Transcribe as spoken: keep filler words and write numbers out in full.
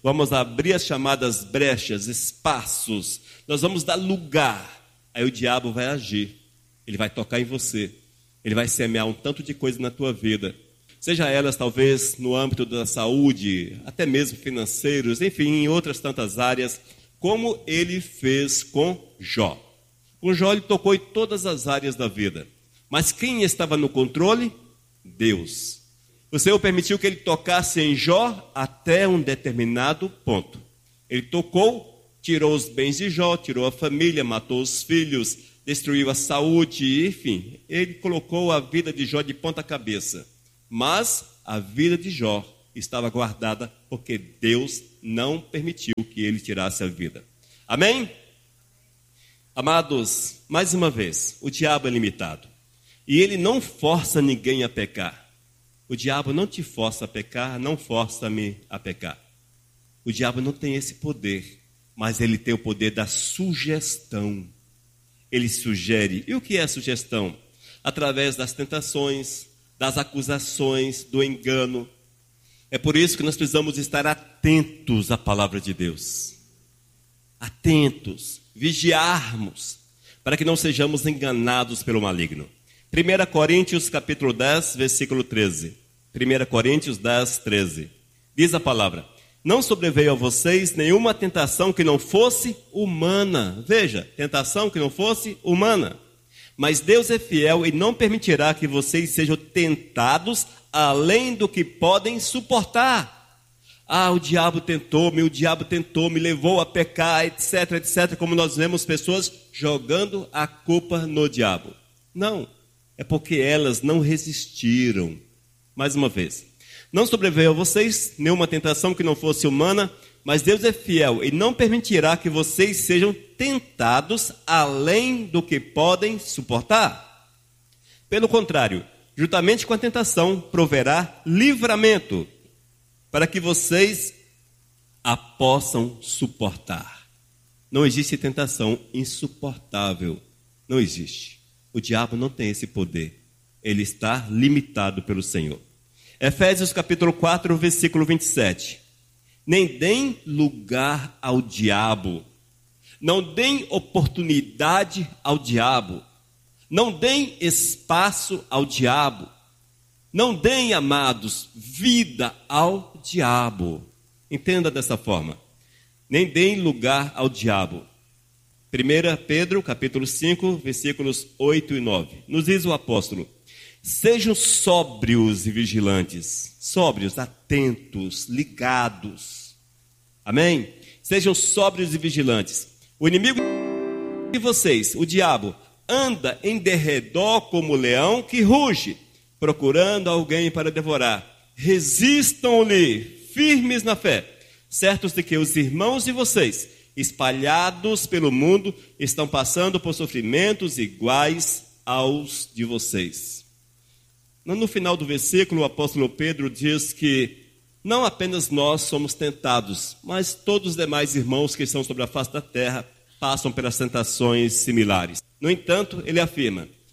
vamos abrir as chamadas brechas, espaços, nós vamos dar lugar, aí o diabo vai agir, ele vai tocar em você, ele vai semear um tanto de coisa na tua vida, seja elas talvez no âmbito da saúde, até mesmo financeiros, enfim, em outras tantas áreas, como ele fez com Jó. Com Jó ele tocou em todas as áreas da vida, mas quem estava no controle? Deus. O Senhor permitiu que ele tocasse em Jó até um determinado ponto. Ele tocou, tirou os bens de Jó, tirou a família, matou os filhos, destruiu a saúde, enfim. Ele colocou a vida de Jó de ponta cabeça. Mas a vida de Jó estava guardada porque Deus não permitiu que ele tirasse a vida. Amém? Amados, mais uma vez, o diabo é limitado. E ele não força ninguém a pecar. O diabo não te força a pecar, não força-me a pecar. O diabo não tem esse poder, mas ele tem o poder da sugestão. Ele sugere. E o que é a sugestão? Através das tentações, das acusações, do engano. É por isso que nós precisamos estar atentos à palavra de Deus. Atentos, vigiarmos, para que não sejamos enganados pelo maligno. primeira Coríntios capítulo dez, versículo treze. primeira Coríntios dez, treze. Diz a palavra: não sobreveio a vocês nenhuma tentação que não fosse humana. Veja, tentação que não fosse humana. Mas Deus é fiel e não permitirá que vocês sejam tentados além do que podem suportar. Ah, o diabo tentou-me, o diabo tentou, me levou a pecar, etc, etc. Como nós vemos pessoas jogando a culpa no diabo. Não. É porque elas não resistiram. Mais uma vez. Não sobreveio a vocês nenhuma tentação que não fosse humana, mas Deus é fiel e não permitirá que vocês sejam tentados além do que podem suportar. Pelo contrário, juntamente com a tentação, proverá livramento, para que vocês a possam suportar. Não existe tentação insuportável. Não existe. O diabo não tem esse poder. Ele está limitado pelo Senhor. Efésios capítulo quatro, versículo vinte e sete. Nem deem lugar ao diabo. Não deem oportunidade ao diabo. Não deem espaço ao diabo. Não deem, amados, vida ao diabo. Entenda dessa forma. Nem deem lugar ao diabo. primeira Pedro, capítulo cinco, versículos oito e nove. Nos diz o apóstolo: sejam sóbrios e vigilantes. Sóbrios, atentos, ligados. Amém? Sejam sóbrios e vigilantes. O inimigo de vocês, o diabo, anda em derredor como leão que ruge, procurando alguém para devorar. Resistam-lhe, firmes na fé, certos de que os irmãos de vocês, espalhados pelo mundo, estão passando por sofrimentos iguais aos de vocês. No final do versículo, o apóstolo Pedro diz que não apenas nós somos tentados, mas todos os demais irmãos que estão sobre a face da terra passam pelas tentações similares. No entanto, ele afirma: